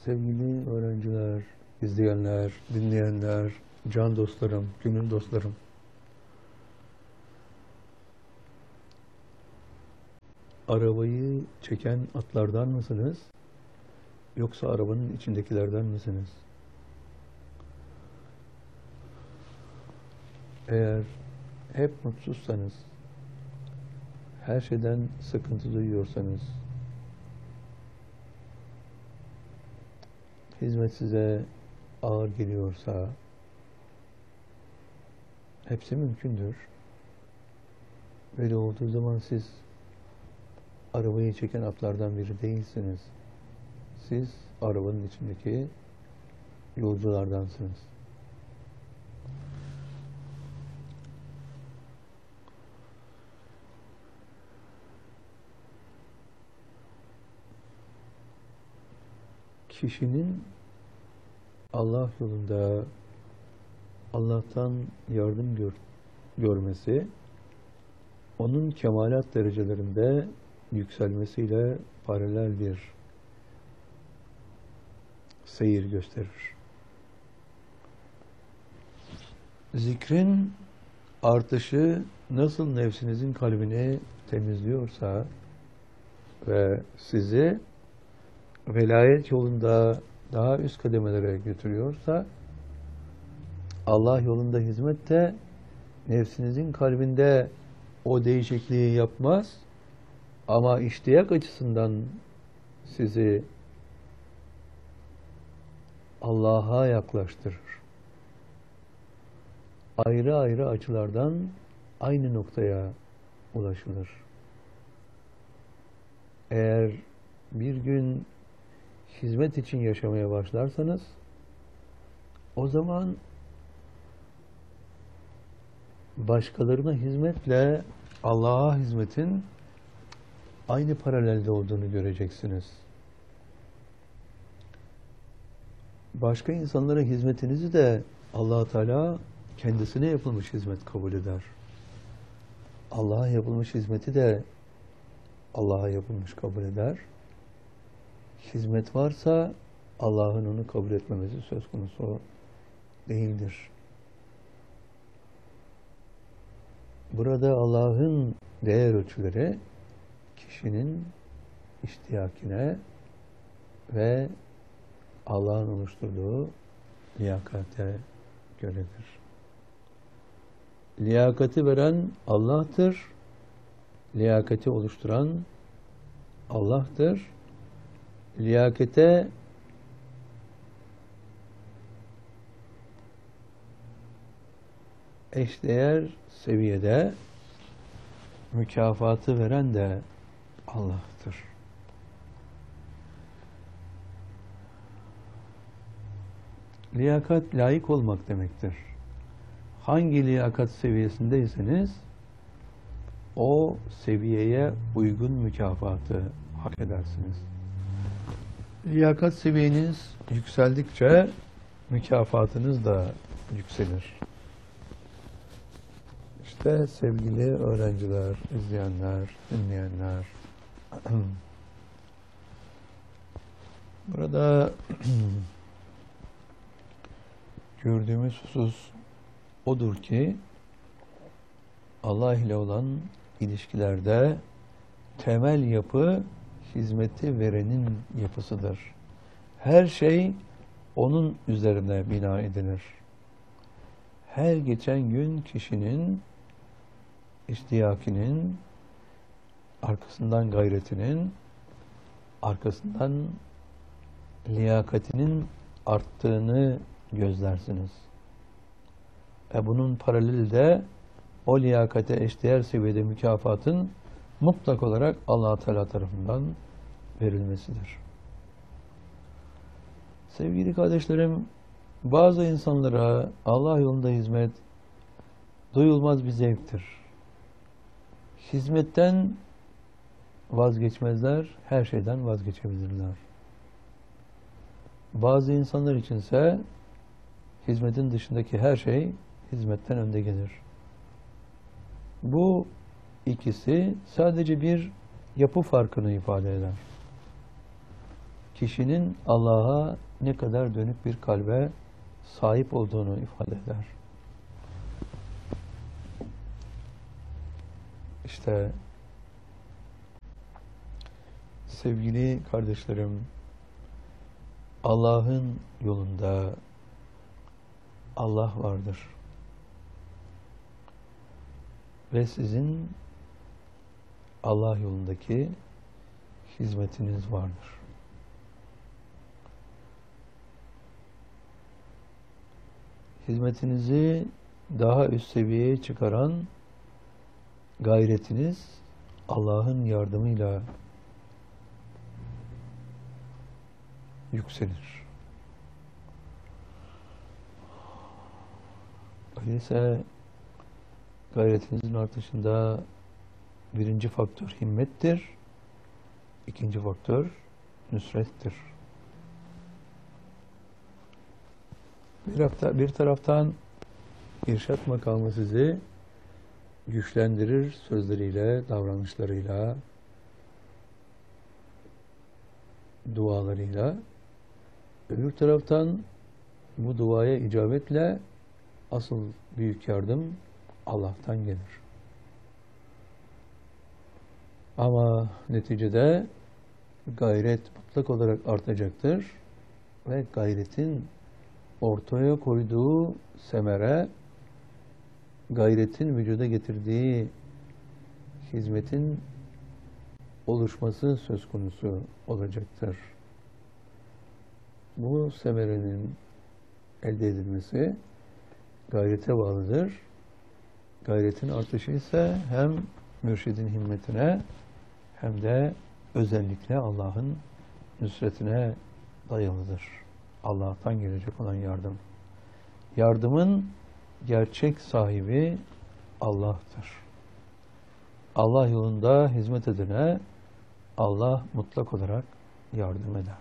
Sevgili öğrenciler, izleyenler, dinleyenler, can dostlarım, gönül dostlarım. Arabayı çeken atlardan mısınız? Yoksa arabanın içindekilerden misiniz? Eğer hep mutsuzsanız, her şeyden sıkıntı duyuyorsanız, hizmet size ağır geliyorsa, hepsi mümkündür. Böyle olduğu zaman siz arabayı çeken atlardan biri değilsiniz. Siz arabanın içindeki yolculardansınız. Kişinin Allah yolunda Allah'tan yardım görmesi, onun kemalat derecelerinde yükselmesiyle paralel bir seyir gösterir. Zikrin artışı nasıl nefsinizin kalbini temizliyorsa ve sizi velayet yolunda daha üst kademelere götürüyorsa, Allah yolunda hizmet de nefsinizin kalbinde o değişikliği yapmaz ama iştiyak açısından sizi Allah'a yaklaştırır. Ayrı ayrı açılardan aynı noktaya ulaşılır. Eğer bir gün hizmet için yaşamaya başlarsanız, o zaman başkalarına hizmetle Allah'a hizmetin aynı paralelde olduğunu göreceksiniz. Başka insanlara hizmetinizi de Allah Teala kendisine yapılmış hizmet kabul eder. Allah'a yapılmış hizmeti de Allah'a yapılmış kabul eder. Hizmet varsa Allah'ın onu kabul etmemesi söz konusu değildir. Burada Allah'ın değer ölçüleri kişinin iştiyakine ve Allah'ın oluşturduğu liyakate göredir. Liyakati veren Allah'tır. Liyakati oluşturan Allah'tır. Liyakate eşdeğer seviyede mükafatı veren de Allah'tır. Liyakat, layık olmak demektir. Hangi liyakat seviyesindeyseniz o seviyeye uygun mükafatı hak edersiniz. Liyakat seviyeniz yükseldikçe mükafatınız da yükselir. İşte sevgili öğrenciler, izleyenler, dinleyenler, burada gördüğümüz husus odur ki Allah ile olan ilişkilerde temel yapı hizmeti verenin yapısıdır. Her şey onun üzerine bina edilir. Her geçen gün kişinin iştiyakinin, arkasından gayretinin, arkasından liyakatinin arttığını gözlersiniz. Bunun paraleli de o liyakate eşdeğer seviyede mükafatın mutlak olarak Allah Teala tarafından verilmesidir. Sevgili kardeşlerim, bazı insanlara Allah yolunda hizmet doyulmaz bir zevktir. Hizmetten vazgeçmezler, her şeyden vazgeçebilirler. Bazı insanlar içinse hizmetin dışındaki her şey hizmetten önde gelir. Bu ikisi sadece bir yapı farkını ifade eder. kişinin Allah'a ne kadar dönük bir kalbe sahip olduğunu ifade eder. İşte sevgili kardeşlerim, Allah'ın yolunda Allah vardır. Ve sizin Allah yolundaki hizmetiniz vardır. Hizmetinizi daha üst seviyeye çıkaran gayretiniz Allah'ın yardımıyla yükselir. Öyleyse gayretinizin artışında birinci faktör himmettir, ikinci faktör nüsrettir. Bir taraftan irşat makamı sizi güçlendirir sözleriyle, davranışlarıyla, dualarıyla. Öbür taraftan bu duaya icabetle asıl büyük yardım Allah'tan gelir. Ama neticede gayret mutlak olarak artacaktır ve gayretin ortaya koyduğu semere, gayretin vücuda getirdiği hizmetin oluşması söz konusu olacaktır. Bu semerenin elde edilmesi gayrete bağlıdır. Gayretin artışı ise hem mürşidin himmetine hem de özellikle Allah'ın nüsretine dayalıdır. Allah'tan gelecek olan yardım. Yardımın gerçek sahibi Allah'tır. Allah yolunda hizmet edene Allah mutlak olarak yardım eder.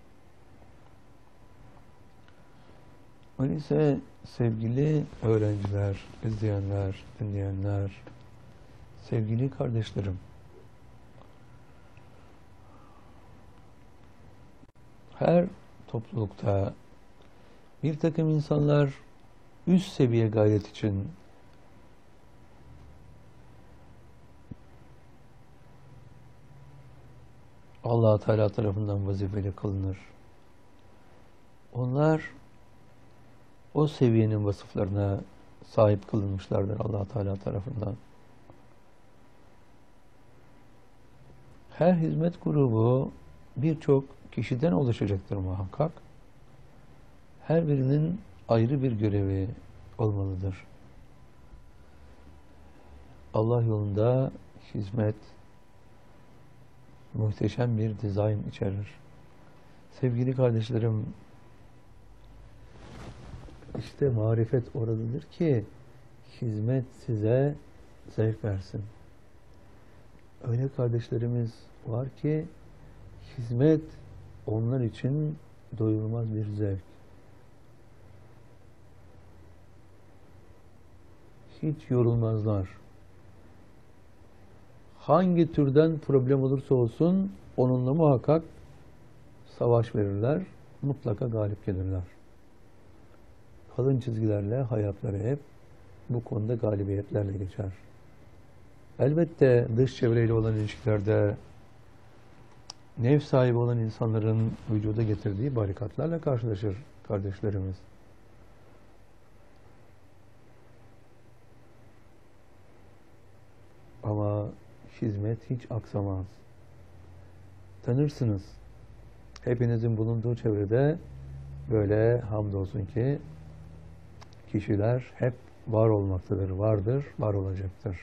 Öyleyse sevgili öğrenciler, izleyenler, dinleyenler, sevgili kardeşlerim, her toplulukta bir takım insanlar üst seviye gayret için Allah Teala tarafından vazifeli kılınır. Onlar o seviyenin vasıflarına sahip kılınmışlardır Allah Teala tarafından. Her hizmet grubu birçok kişiden oluşacaktır muhakkak. Her birinin ayrı bir görevi olmalıdır. Allah yolunda hizmet muhteşem bir dizayn içerir. Sevgili kardeşlerim, işte marifet oradadır ki hizmet size zevk versin. Öyle kardeşlerimiz var ki hizmet onlar için doyulmaz bir zevk. Hiç yorulmazlar. Hangi türden problem olursa olsun onunla muhakkak savaş verirler, mutlaka galip gelirler. Kalın çizgilerle hayatları hep bu konuda galibiyetlerle geçer. Elbette dış çevreyle olan ilişkilerde nefs sahibi olan insanların vücuda getirdiği barikatlarla karşılaşır kardeşlerimiz. Ama hizmet hiç aksamaz. Tanırsınız. Hepinizin bulunduğu çevrede böyle hamdolsun ki kişiler hep var olmaktadır, vardır, var olacaktır.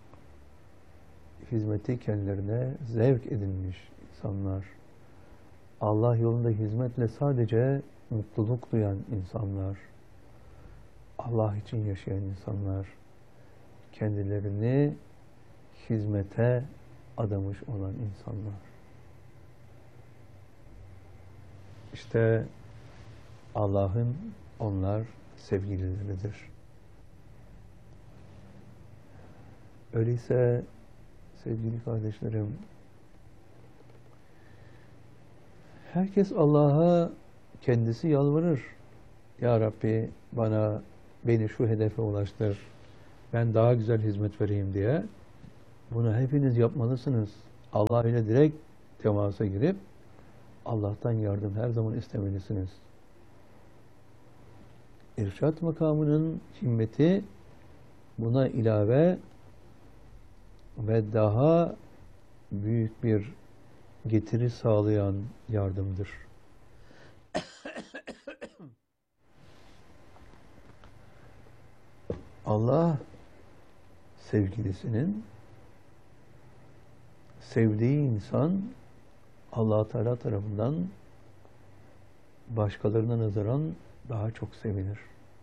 Hizmeti kendilerine zevk edinmiş insanlar. Allah yolunda hizmetle sadece mutluluk duyan insanlar. Allah için yaşayan insanlar. Kendilerini hizmete adamış olan insanlar. İşte Allah'ın onlar sevgilileridir. Öyleyse sevgili kardeşlerim, Herkes Allah'a kendisi yalvarır. Ya Rabbi beni şu hedefe ulaştır. Ben daha güzel hizmet vereyim diye. Bunu hepiniz yapmalısınız. Allah ile direkt temasa girip Allah'tan yardım her zaman istemelisiniz. İrşad makamının himmeti buna ilave ve daha büyük bir getiri sağlayan yardımdır. Allah sevgilisinin sevdiği insan Allah Teala tarafından başkalarına nazaran daha çok sevilir.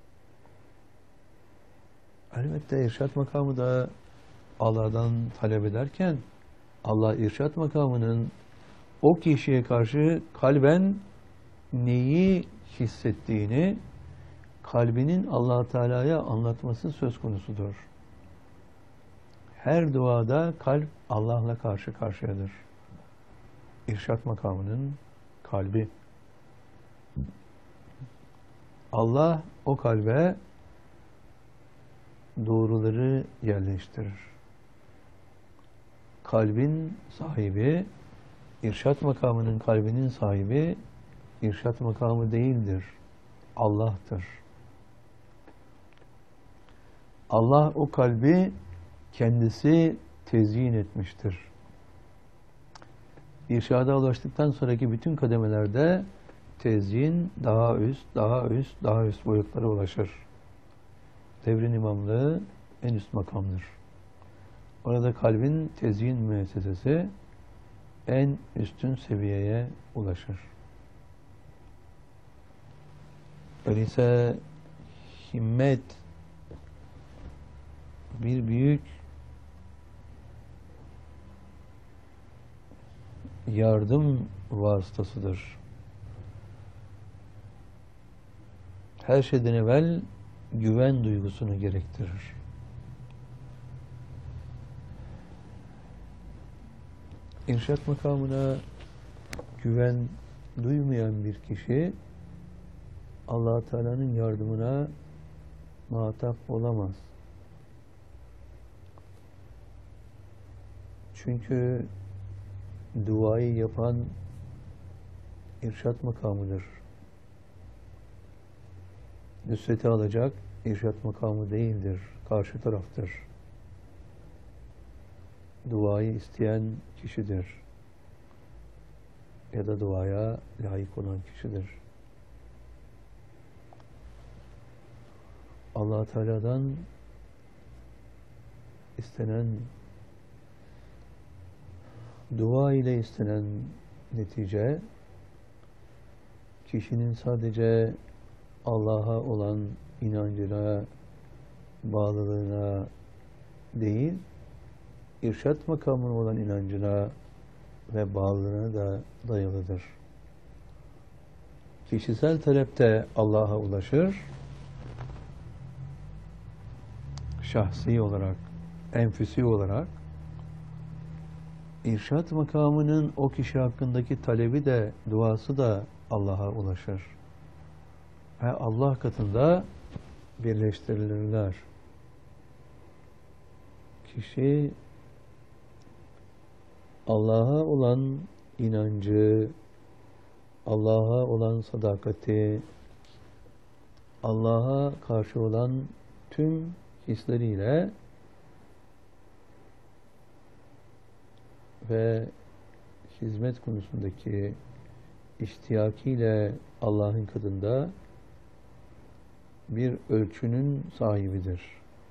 Elbette irşad makamı da Allah'dan talep ederken Allah irşad makamının o kişiye karşı kalben neyi hissettiğini kalbinin Allah Teala'ya anlatması söz konusudur. Her duada kalp Allah'la karşı karşıyadır. İrşad makamının kalbi. Allah o kalbe doğruları yerleştirir. Kalbin sahibi, irşad makamının kalbinin sahibi, irşad makamı değildir. Allah'tır. Allah o kalbi kendisi tezyin etmiştir. İrşada ulaştıktan sonraki bütün kademelerde tezyin daha üst, daha üst, daha üst boyutlara ulaşır. Devrin imamlığı en üst makamdır. Orada kalbin tezyin müessesesi en üstün seviyeye ulaşır. Öyleyse himmet bir büyük yardım vasıtasıdır. Her şeyden evvel güven duygusunu gerektirir. İrşad makamına güven duymayan bir kişi Allah Teala'nın yardımına muhatap olamaz. Çünkü duayı yapan irşad makamıdır. Nüsreti alacak irşad makamı değildir, karşı taraftır. Duayı isteyen kişidir. Ya da duaya layık olan kişidir. Allah Teala'dan istenen, dua ile istenen netice, kişinin sadece Allah'a olan inancına, bağlılığına değil, irşad makamına olan inancına ve bağlılığına da dayalıdır. Kişisel talepte Allah'a ulaşır, şahsi olarak, enfüsi olarak, irşad makamının o kişi hakkındaki talebi de, duası da Allah'a ulaşır. Ve Allah katında birleştirilirler. Kişi Allah'a olan inancı, Allah'a olan sadakati, Allah'a karşı olan tüm hisleriyle ve hizmet konusundaki iştiyakiyle Allah'ın katında bir ölçünün sahibidir.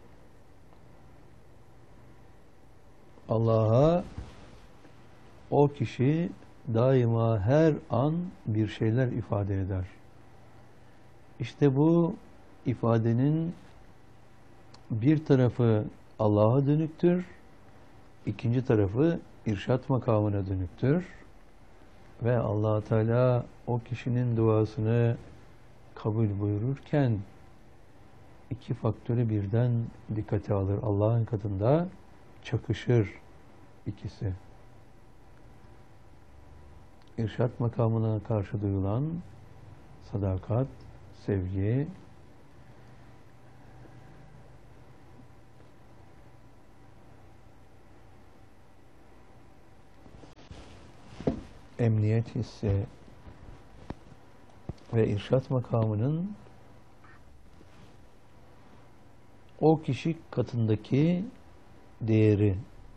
Allah'a o kişi daima her an bir şeyler ifade eder. İşte bu ifadenin bir tarafı Allah'a dönüktür, ikinci tarafı irşad makamına dönüktür ve Allah Teala o kişinin duasını kabul buyururken iki faktörü birden dikkate alır. Allah'ın katında çakışır ikisi. irşat makamına karşı duyulan sadakat, sevgi, emniyet hissi ve irşat makamının o kişi katındaki değeri,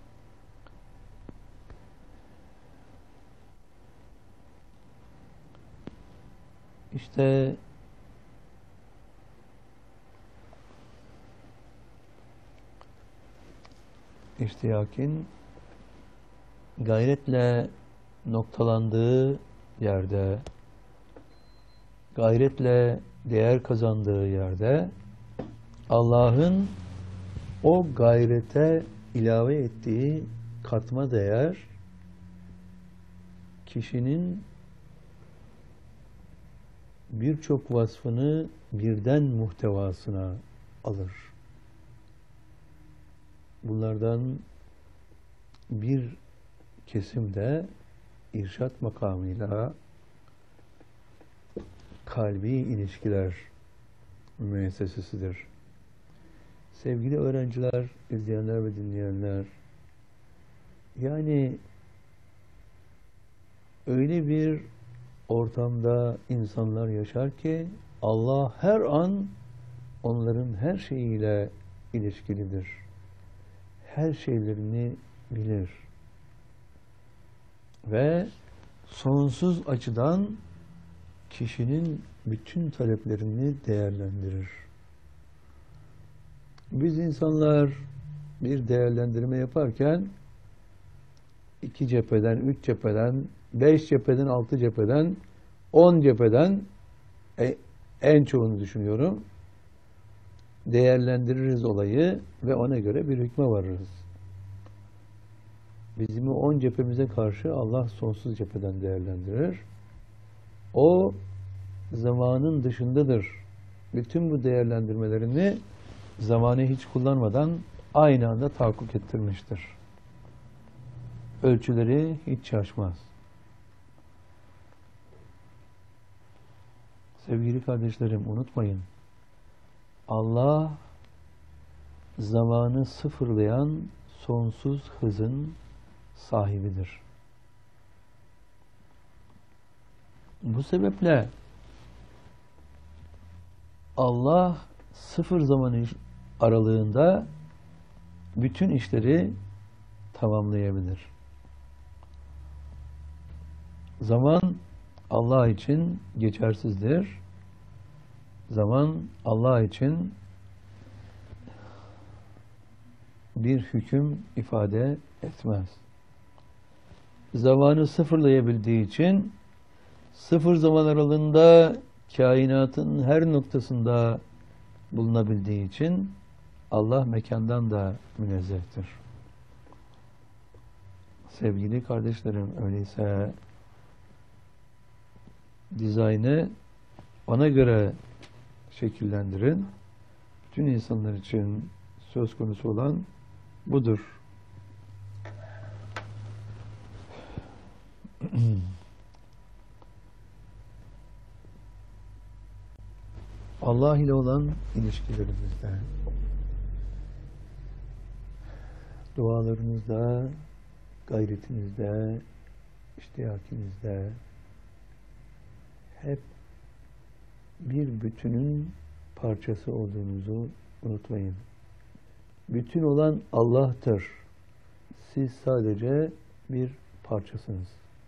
işte iştiyakin gayretle noktalandığı yerde, gayretle değer kazandığı yerde Allah'ın o gayrete ilave ettiği katma değer kişinin birçok vasfını birden muhtevasına alır. Bunlardan bir kesim de irşat makamıyla kalbi ilişkiler müessesesidir. Sevgili öğrenciler, izleyenler ve dinleyenler, yani öyle bir ortamda insanlar yaşar ki Allah her an onların her şeyiyle ilişkilidir. Her şeylerini bilir. Ve sonsuz açıdan kişinin bütün taleplerini değerlendirir. Biz insanlar bir değerlendirme yaparken 2 cepheden, 3 cepheden, 5 cepheden, 6 cepheden, 10 cepheden en çoğunu düşünüyorum. Değerlendiririz olayı ve ona göre bir hükme varırız. Bizim 10 cephemize karşı Allah sonsuz cepheden değerlendirir. O zamanın dışındadır. Bütün bu değerlendirmelerini zamanı hiç kullanmadan aynı anda tahakkuk ettirmiştir. Ölçüleri hiç şaşmaz. Sevgili kardeşlerim, unutmayın. Allah zamanı sıfırlayan sonsuz hızın sahibidir. Bu sebeple Allah sıfır zaman aralığında bütün işleri tamamlayabilir. Zaman Allah için geçersizdir. Zaman Allah için bir hüküm ifade etmez. Zamanı sıfırlayabildiği için sıfır zaman aralığında kainatın her noktasında bulunabildiği için Allah mekandan da münezzehtir. Sevgili kardeşlerim, öyleyse dizaynı ona göre şekillendirin. Bütün insanlar için söz konusu olan budur. Allah ile olan ilişkilerimizde, dualarınızda, gayretinizde, iştiyakinizde hep bir bütünün parçası olduğunuzu unutmayın. Bütün olan Allah'tır. Siz sadece bir parçasınız.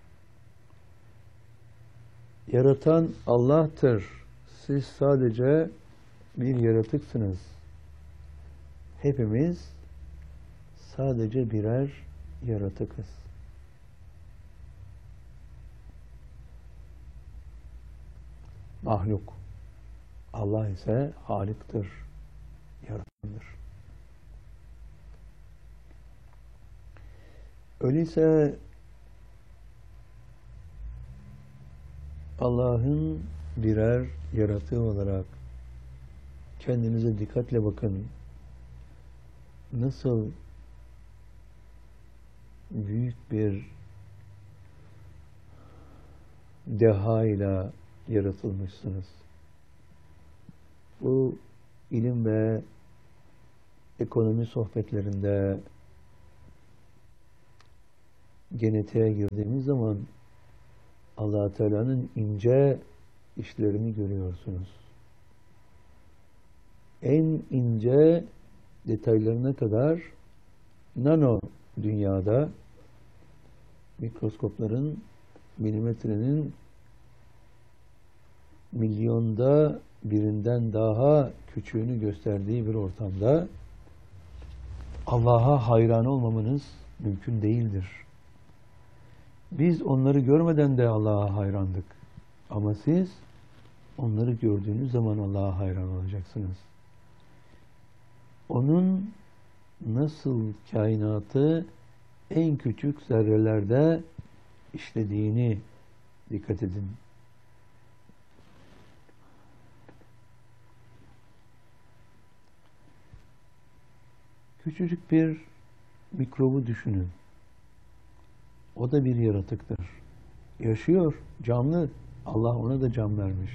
Yaratan Allah'tır. Siz sadece bir yaratıksınız. Hepimiz sadece birer yaratıkız. Mahluk. Allah ise Halik'tir, yaratandır. Öyleyse Allah'ın birer yaratığı olarak kendinize dikkatle bakın. Nasıl büyük bir deha ile yaratılmışsınız. Bu ilim ve ekonomi sohbetlerinde genetiğe girdiğimiz zaman Allah Teala'nın ince işlerini görüyorsunuz. En ince detaylarına kadar nano dünyada mikroskopların milimetrenin milyonda birinden daha küçüğünü gösterdiği bir ortamda Allah'a hayran olmamanız mümkün değildir. Biz onları görmeden de Allah'a hayrandık. Ama siz onları gördüğünüz zaman Allah'a hayran olacaksınız. Onun nasıl kainatı en küçük zerrelerde işlediğini dikkat edin. Küçücük bir mikrobu düşünün. O da bir yaratıktır. Yaşıyor, canlı. Allah ona da can vermiş.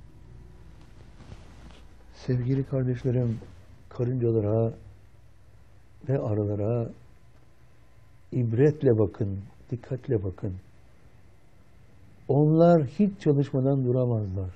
Sevgili kardeşlerim, karıncalara ve arılara ibretle bakın, dikkatle bakın. Onlar hiç çalışmadan duramazlar.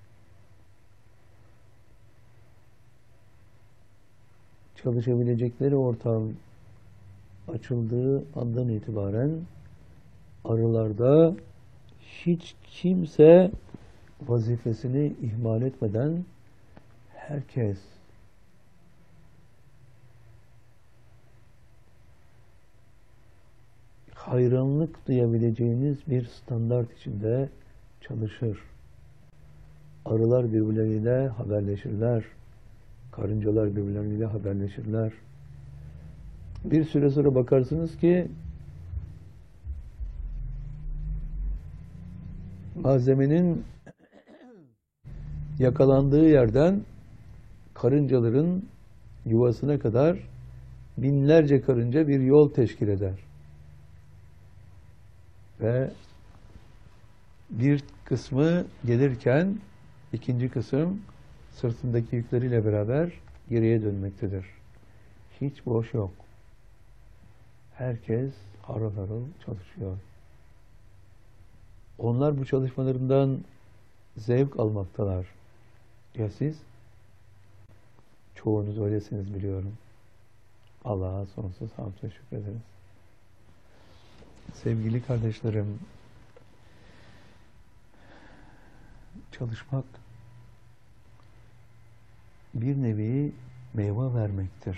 Çalışabilecekleri ortam açıldığı andan itibaren arılarda hiç kimse vazifesini ihmal etmeden herkes hayranlık duyabileceğiniz bir standart içinde çalışır. Arılar birbirleriyle haberleşirler. Karıncalar birbirleriyle haberleşirler. Bir süre sonra bakarsınız ki malzemenin yakalandığı yerden karıncaların yuvasına kadar binlerce karınca bir yol teşkil eder. Ve bir kısmı gelirken ikinci kısım sırtındaki yükleriyle beraber geriye dönmektedir. Hiç boş yok. Herkes harıl harıl çalışıyor. Onlar bu çalışmalarından zevk almaktalar. Ya siz? Çoğunuz öylesiniz biliyorum. Allah'a sonsuz hamd ve şükrederiz. Sevgili kardeşlerim, çalışmak bir nevi meyve vermektir.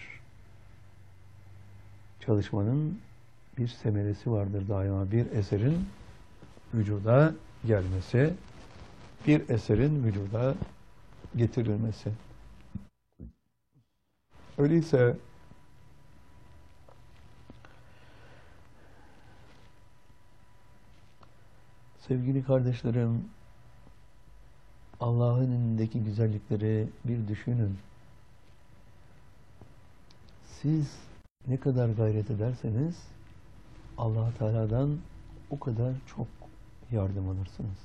Çalışmanın bir semeresi vardır daima. Bir eserin vücuda gelmesi, bir eserin vücuda getirilmesi. Öyleyse sevgili kardeşlerim, Allah'ın önündeki güzellikleri bir düşünün. Siz ne kadar gayret ederseniz Allah Teala'dan o kadar çok yardım alırsınız.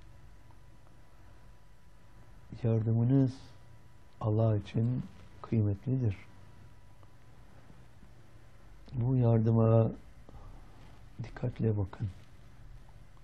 Yardımınız Allah için kıymetlidir. Bu yardıma dikkatle bakın.